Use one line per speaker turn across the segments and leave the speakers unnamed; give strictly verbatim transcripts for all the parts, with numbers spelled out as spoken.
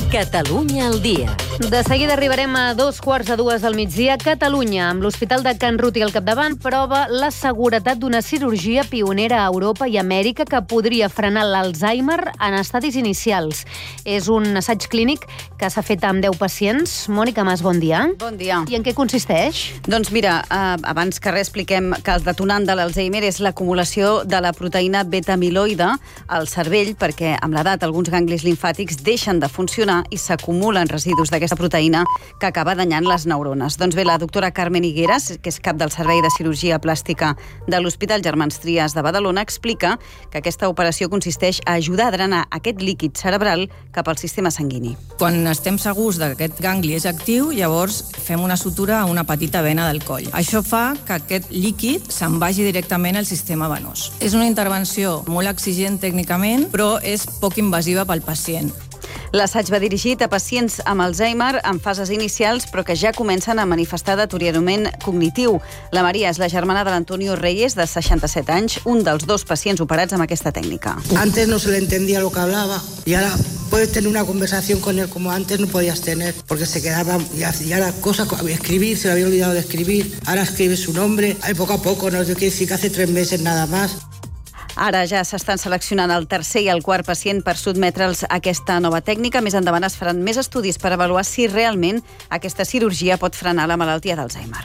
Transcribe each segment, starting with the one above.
Catalunya al dia.
De seguida arribarem a dos quarts de dues del migdia. Catalunya, amb l'Hospital de Can Ruti al capdavant, prova la seguretat d'una cirurgia pionera a Europa i Amèrica que podria frenar l'Alzheimer en estadis inicials. És un assaig clínic que s'ha fet amb deu pacients. Mònica Mas, bon dia.
Bon dia.
I en què consisteix?
Doncs mira, eh, abans que res expliquem que el detonant de l'Alzheimer és l'acumulació de la proteïna beta-amiloide al cervell, perquè amb l'edat alguns ganglis limfàtics deixen de funcionar i s'acumulen residus d'aquesta proteïna que acaba danyant les neurones. Doncs bé, la doctora Carmen Higueras, que és cap del Servei de Cirurgia Plàstica de l'Hospital Germans Trias de Badalona, explica que aquesta operació consisteix a ajudar a drenar aquest líquid cerebral cap al sistema sanguini.
Quan estem segurs que aquest gangli és actiu, llavors fem una sutura a una petita vena del coll. Això fa que aquest líquid se'n vagi directament al sistema venós. És una intervenció molt exigent tècnicament, però és poc invasiva pel pacient.
L'assaig va dirigit a pacients amb Alzheimer en fases inicials, però que ja comencen a manifestar deteriorament cognitiu. La Maria és la germana de l'Antonio Reyes, de seixanta-set anys, un dels dos pacients operats amb aquesta tècnica.
Antes no se le entendía lo que hablaba y ahora puedes tener una conversación con él como antes no podías tener, porque se quedaba y hacía las cosas, escribir, se le había olvidado de escribir, ahora escribe su nombre, ahí poco a poco, no quiere decir que hace tres meses nada más.
Ara ja s'estan seleccionant el tercer i el quart pacient per sotmetre'ls a aquesta nova tècnica. Més endavant es faran més estudis per avaluar si realment aquesta cirurgia pot frenar la malaltia d'Alzheimer.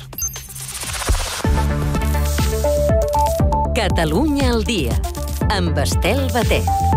Catalunya al dia, amb Estel Baté.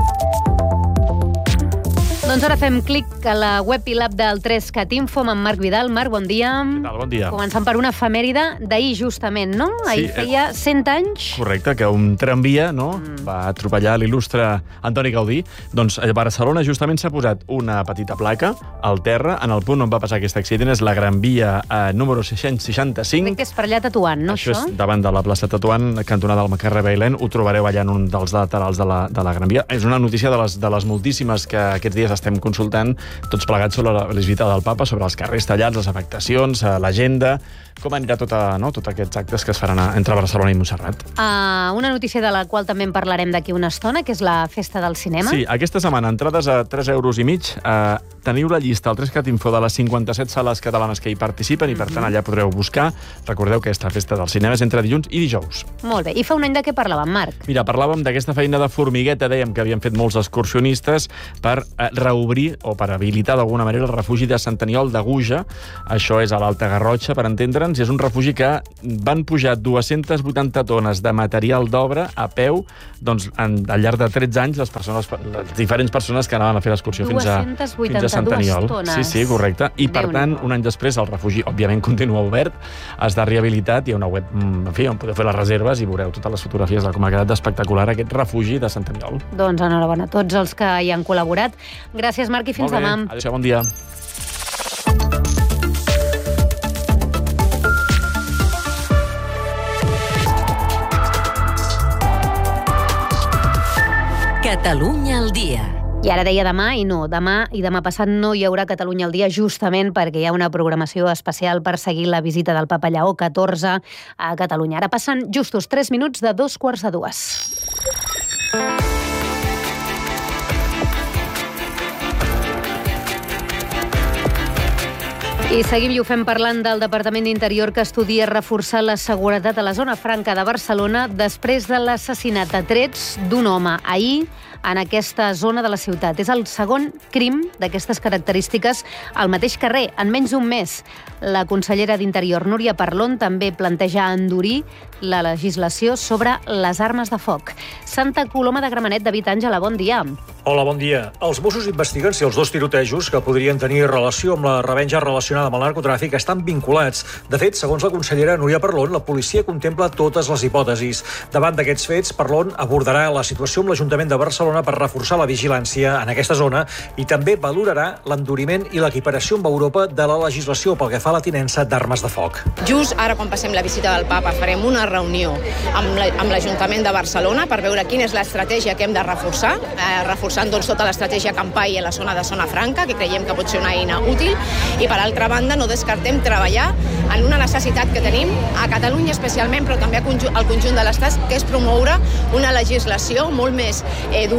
Doncs ara fem clic a la web i l'app del tres cat info amb en Marc Vidal. Marc, bon dia.
Què tal? Bon dia.
Començant per una efemèride d'ahir, justament, no? Ahir
Sí,
feia cent anys.
Correcte, que un tramvia no, mm. va atropellar l'il·lustre Antoni Gaudí. Doncs a Barcelona justament s'ha posat una petita placa al terra, en el punt on va passar aquest accident, és la Gran Via eh, número sis-cents seixanta-cinc.
Crec que és per allà tatuant, no, això?
Això és davant de la plaça Tatuant, cantonada del carrer Bailén. Ho trobareu allà en un dels laterals de la, de la Gran Via. És una notícia de les, de les moltíssimes que aquests dies estem consultant tots plegats sobre la visita del papa, sobre els carrers tallats, les afectacions, l'agenda, com anirà tota, no, tots aquests actes que es faran entre Barcelona i Montserrat.
Uh, una notícia de la qual també en parlarem d'aquí una estona, que és la Festa del Cinema.
Sí, aquesta setmana, entrades a tres euros i mig. Uh, teniu la llista al tres cat info de les cinquanta-set sales catalanes que hi participen i, per tant, allà podreu buscar. Recordeu que aquesta Festa del Cinema és entre dilluns i dijous.
Molt bé. I fa un any de què parlàvem, Marc?
Mira, parlàvem d'aquesta feina de formigueta, dèiem que havien fet molts excursionistes per uh, reobrir o per habilitar d'alguna manera el refugi de Sant Aniol de Guja. Això és a l'Alta Garrotxa, per entendre'ns, i és un refugi que van pujar dues-centes vuitanta tones de material d'obra a peu, doncs, en, al llarg de tretze anys, les, persones, les diferents persones que anaven a fer l'excursió fins a, fins a Sant Aniol.
Tones.
Sí, sí, correcte. I, per tant, un any després, el refugi, òbviament, continua obert, està rehabilitat, hi ha una web, en fi, on podeu fer les reserves i veureu totes les fotografies de com ha quedat espectacular aquest refugi de Sant Aniol.
Doncs enhorabona a tots els que hi han col·laborat. Gràcies, Marc, i fins demà.
Adéu, bon dia.
Catalunya al dia.
I ara deia demà, i no, demà i demà passat no hi haurà Catalunya al dia, justament perquè hi ha una programació especial per seguir la visita del Papa Lleó catorze a Catalunya. Ara passen justos tres minuts de dos quarts de dues. I seguim i ho fem parlant del Departament d'Interior, que estudia reforçar la seguretat a la zona franca de Barcelona després de l'assassinat a trets d'un home ahir en aquesta zona de la ciutat. És el segon crim d'aquestes característiques al mateix carrer, en menys d'un mes. La consellera d'Interior, Núria Parlon, també planteja endurir la legislació sobre les armes de foc. Santa Coloma de Gramenet, David Àngela, bon dia.
Hola, bon dia. Els Mossos investiguen si els dos tirotejos que podrien tenir relació amb la revenja relacionada amb el narcotràfic estan vinculats. De fet, segons la consellera Núria Parlon, la policia contempla totes les hipòtesis. Davant d'aquests fets, Parlon abordarà la situació amb l'Ajuntament de Barcelona per reforçar la vigilància en aquesta zona i també valorarà l'enduriment i l'equiparació amb Europa de la legislació pel que fa a la tinença d'armes de foc.
Just ara, quan passem la visita del Papa, farem una reunió amb l'Ajuntament de Barcelona per veure quina és l'estratègia que hem de reforçar, eh, reforçant doncs, tota l'estratègia Campai a la zona de Zona Franca, que creiem que pot ser una eina útil, i per altra banda no descartem treballar en una necessitat que tenim a Catalunya especialment, però també al conjunt de l'Estat, que és promoure una legislació molt més eh, dura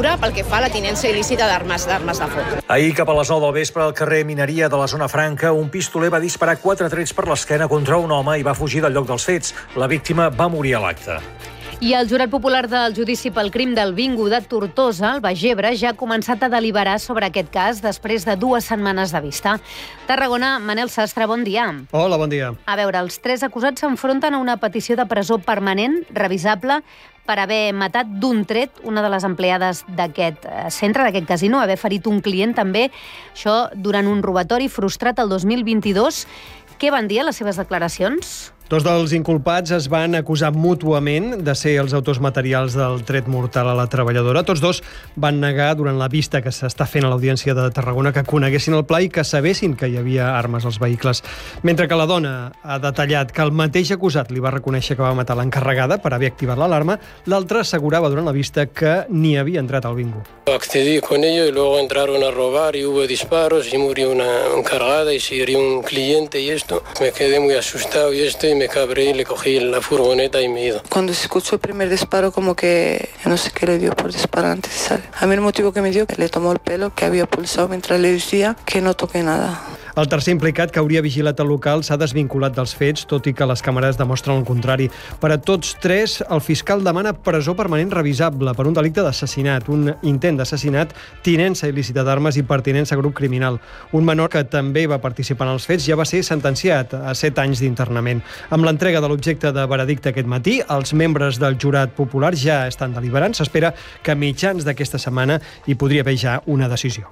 mesura pel que fa a la tinença il·lícita d'armes d'armes de foc.
Ahir, cap a les nou del vespre, al carrer Mineria de la Zona Franca, un pistoler va disparar quatre trets per l'esquena contra un home i va fugir del lloc dels fets. La víctima va morir a l'acte.
I el jurat popular del judici pel crim del bingo de Tortosa, al Baix Ebre, ja ha començat a deliberar sobre aquest cas després de dues setmanes de vista. Tarragona, Manel Sastre, bon dia.
Hola, bon dia.
A veure, els tres acusats s'enfronten a una petició de presó permanent, revisable, per haver matat d'un tret una de les empleades d'aquest centre, d'aquest casino, haver ferit un client també, això durant un robatori frustrat el dos mil vint-i-dos. Què van dir a les seves declaracions?
Dos dels inculpats es van acusar mútuament de ser els autors materials del tret mortal a la treballadora. Tots dos van negar durant la vista que s'està fent a l'Audiència de Tarragona que coneguessin el pla i que sabessin que hi havia armes als vehicles. Mentre que la dona ha detallat que el mateix acusat li va reconèixer que va matar l'encarregada per haver activat l'alarma, l'altre assegurava durant la vista que ni havia entrat al bingo.
Accedí con ellos y luego entraron a robar y hubo disparos y murió una encargada y se hirió un cliente y esto. Me quedé muy asustado y esto y me cabré y le cogí la furgoneta y me he ido.
Cuando se escuchó el primer disparo, como que no sé qué le dio por disparar antes de salir. A mí el motivo que me dio, que le tomó el pelo, que había pulsado mientras le decía que no toqué nada.
El tercer implicat, que hauria vigilat el local, s'ha desvinculat dels fets, tot i que les càmeres demostren el contrari. Per a tots tres, el fiscal demana presó permanent revisable per un delicte d'assassinat, un intent d'assassinat, tinença il·lícita d'armes i pertinença a grup criminal. Un menor que també va participar en els fets ja va ser sentenciat a set anys d'internament. Amb l'entrega de l'objecte de veredicte aquest matí, els membres del jurat popular ja estan deliberant. S'espera que a mitjans d'aquesta setmana hi podria haver ja una decisió.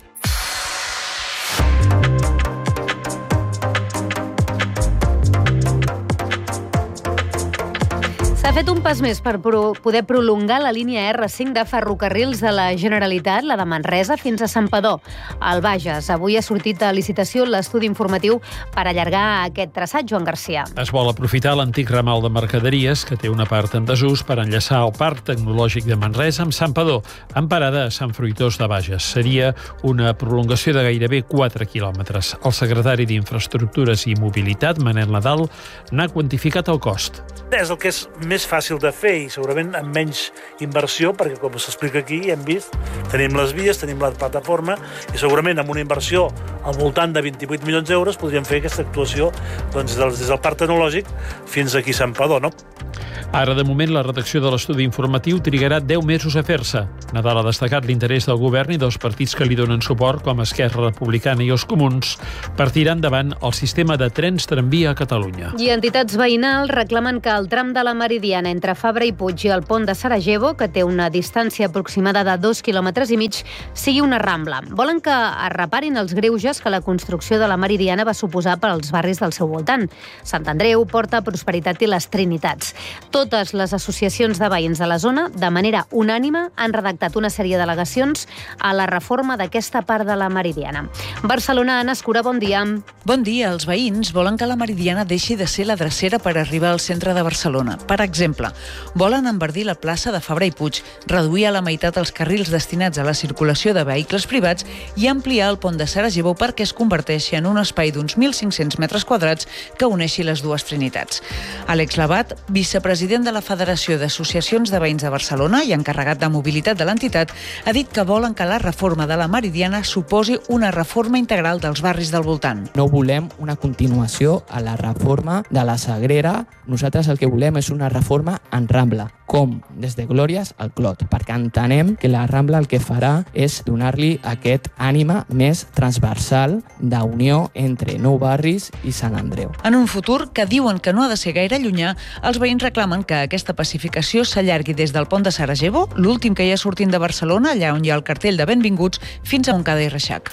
S'ha fet un pas més per pro- poder prolongar la línia erre cinc de ferrocarrils de la Generalitat, la de Manresa, fins a Santpedor, al Bages. Avui ha sortit a licitació l'estudi informatiu per allargar aquest traçat, Joan Garcia.
Es vol aprofitar l'antic ramal de mercaderies, que té una part en desús, per enllaçar el Parc Tecnològic de Manresa amb Santpedor, amb parada a Sant Fruitós de Bages. Seria una prolongació de gairebé quatre quilòmetres. El secretari d'Infraestructures i Mobilitat, Manel Nadal, n'ha quantificat el cost.
És el que és més fàcil de fer i segurament amb menys inversió, perquè com s'explica aquí, hem vist, tenim les vies, tenim la plataforma i segurament amb una inversió al voltant de vint-i-vuit milions d'euros podríem fer aquesta actuació doncs, des del Parc Tecnològic fins aquí a Santpedor, no?
Ara, de moment, la redacció de l'estudi informatiu trigarà deu mesos a fer-se. Nadal ha destacat l'interès del govern i dels partits que li donen suport, com Esquerra Republicana i els Comuns, per tirar endavant el sistema de trens tramvia a Catalunya.
I entitats veïnals reclamen que el tram de la Meridiana entre Fabra i Puig i el pont de Sarajevo, que té una distància aproximada de dos quilòmetres i mig, sigui una rambla. Volen que es reparin els greuges que la construcció de la Meridiana va suposar per als barris del seu voltant. Sant Andreu, Porta, Prosperitat i les Trinitats. Totes les associacions de veïns de la zona, de manera unànime, han redactat una sèrie d'al·legacions a la reforma d'aquesta part de la Meridiana. Barcelona, Anna Escura, bon dia.
Bon dia. Els veïns volen que la Meridiana deixi de ser la drecera per arribar al centre de Barcelona. Per exemple, volen enverdir la plaça de Fabra i Puig, reduir a la meitat els carrils destinats a la circulació de vehicles privats i ampliar el pont de Sarajevo perquè es converteixi en un espai d'uns mil cinc-cents metres quadrats que uneixi les dues Trinitats. Àlex Labat, vicepresident de la Federació d'Associacions de Veïns de Barcelona i encarregat de mobilitat de l'entitat, ha dit que volen que la reforma de la Meridiana suposi una reforma integral dels barris del voltant.
No volem una continuació a la reforma de la Sagrera. Nosaltres el que volem és una reforma en Rambla, com des de Glòries al Clot, perquè entenem que la Rambla el que farà és donar-li aquest ànima més transversal d'unió entre Nou Barris i Sant Andreu.
En un futur que diuen que no ha de ser gaire llunyà, els veïns reclamen que aquesta pacificació s'allargui des del pont de Sarajevo, l'últim que hi ha sortint de Barcelona, allà on hi ha el cartell de benvinguts, fins a Montcada i Reixac.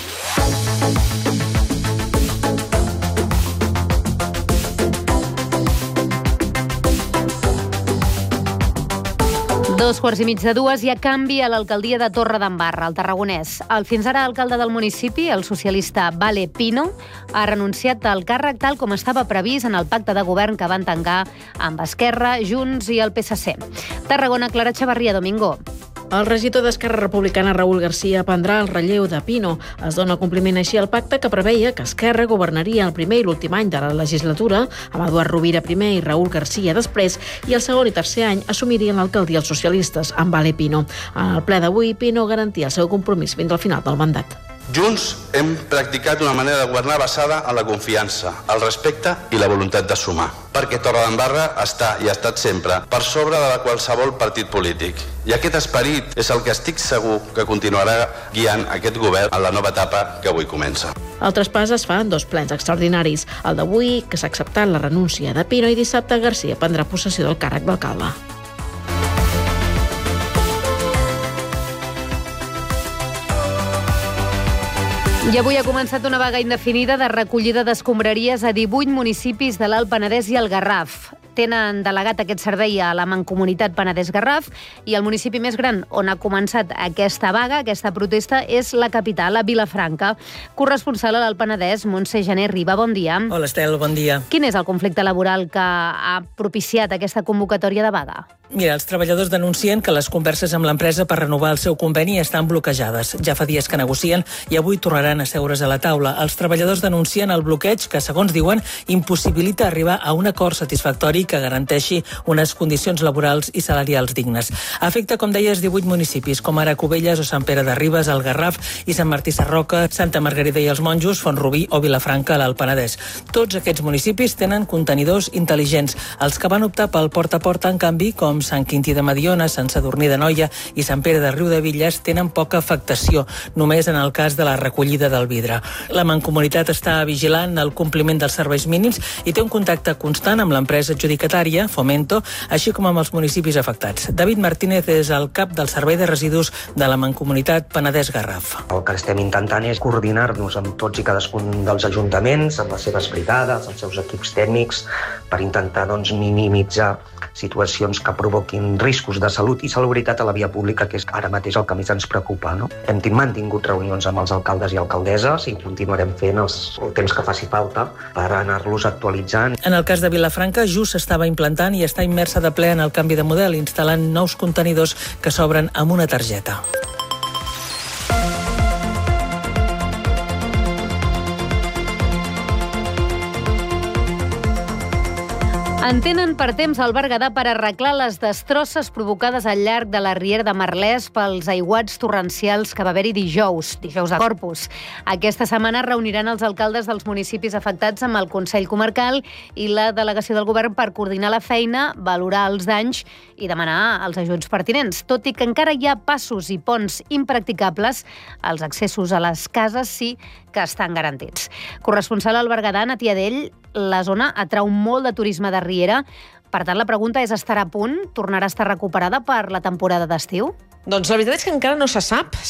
Dos quarts i mig de dues, hi ha canvi a l'alcaldia de Torredembarra, al Tarragonès. El fins ara alcalde del municipi, el socialista Vale Pino, ha renunciat al càrrec tal com estava previst en el pacte de govern que van tancar amb Esquerra, Junts i el P S C. Tarragona, Clara Xavarria, Domingo.
El regidor d'Esquerra Republicana, Raúl García, prendrà el relleu de Pino. Es dona compliment així al pacte que preveia que Esquerra governaria el primer i l'últim any de la legislatura, amb Eduard Rovira primer i Raúl García després, i el segon i tercer any assumirien l'alcaldia els socialistes, amb Vale Pino. En el ple d'avui, Pino garantia el seu compromís fins al final del mandat.
Junts hem practicat una manera de governar basada en la confiança, el respecte i la voluntat de sumar, perquè Torredembarra està i ha estat sempre per sobre de qualsevol partit polític. I aquest esperit és el que estic segur que continuarà guiant aquest govern en la nova etapa que avui comença.
El traspàs es fa en dos plens extraordinaris. El d'avui, que s'ha acceptat la renúncia de Pino, i dissabte García prendrà possessió del càrrec d'alcalde.
I avui ha començat una vaga indefinida de recollida d'escombraries a divuit municipis de l'Alt Penedès i el Garraf. Tenen delegat aquest servei a la Mancomunitat Penedès-Garraf i el municipi més gran on ha començat aquesta vaga, aquesta protesta, és la capital, a Vilafranca. Corresponsal a l'Alt Penedès, Montse Janer Riba, bon dia.
Hola, Estel, bon dia.
Quin és el conflicte laboral que ha propiciat aquesta convocatòria de vaga?
Mira, els treballadors denuncien que les converses amb l'empresa per renovar el seu conveni estan bloquejades. Ja fa dies que negocien i avui tornaran a seure's a la taula. Els treballadors denuncien el bloqueig que, segons diuen, impossibilita arribar a un acord satisfactori que garanteixi unes condicions laborals i salarials dignes. Afecta, com deies, divuit municipis, com ara Cubelles o Sant Pere de Ribes, el Garraf i Sant Martí Sarroca, Santa Margarida i els Monjos, Font-rubí o Vilafranca, a l'Alt Penedès. Tots aquests municipis tenen contenidors intel·ligents. Els que van optar pel porta a porta, en canvi, com Sant Quintí de Mediona, Sant Sadurní d'Anoia i Sant Pere de Riudevilles, tenen poca afectació, només en el cas de la recollida del vidre. La Mancomunitat està vigilant el compliment dels serveis mínims i té un contacte constant amb l'empresa adjudicatària, Fomento, així com amb els municipis afectats. David Martínez és el cap del Servei de Residus de la Mancomunitat Penedès-Garraf.
El que estem intentant és coordinar-nos amb tots i cadascun dels ajuntaments, amb les seves brigades, els seus equips tècnics, per intentar doncs, minimitzar situacions que provoquin riscos de salut i salubritat a la via pública, que és ara mateix el que més ens preocupa. No? Hem mantingut reunions amb els alcaldes i alcaldesses i continuarem fent els, el temps que faci falta per anar-los actualitzant.
En el cas de Vilafranca, just s'estava implantant i està immersa de ple en el canvi de model, instal·lant nous contenidors que s'obren amb una targeta.
En tenen per temps al Berguedà per arreglar les destrosses provocades al llarg de la riera de Merlès pels aiguats torrencials que va haver-hi dijous, dijous de Corpus. Aquesta setmana reuniran els alcaldes dels municipis afectats amb el Consell Comarcal i la delegació del govern per coordinar la feina, valorar els danys i demanar els ajuts pertinents. Tot i que encara hi ha passos i ponts impracticables, els accessos a les cases sí que estan garantits. Corresponsal al Berguedà, Natiadell, la zona atrau molt de turisme de riera. Per tant, la pregunta és, estarà a punt? Tornarà a estar recuperada per la temporada d'estiu?
Doncs la veritat és que encara no se sap